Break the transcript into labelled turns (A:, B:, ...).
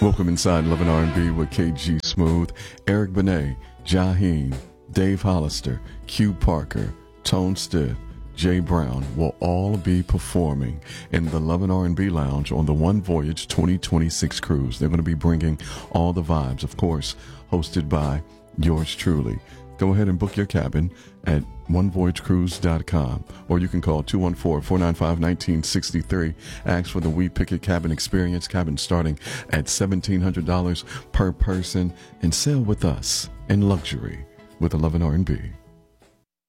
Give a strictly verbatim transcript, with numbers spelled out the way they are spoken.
A: Welcome inside Love and R and B with K G Smooth, Eric Benet, Jaheim, Dave Hollister, Q Parker, Tone Stiff, Jay Brown will all be performing in the Love and R and B Lounge on the One Voyage twenty twenty-six cruise. They're going to be bringing all the vibes, of course, hosted by yours truly. Go ahead and book your cabin at one voyage cruise dot com, or you can call two one four, four nine five, one nine six three. Ask for the We Picket Cabin Experience. Cabin starting at seventeen hundred dollars per person, and sail with us in luxury with the Love and R and B.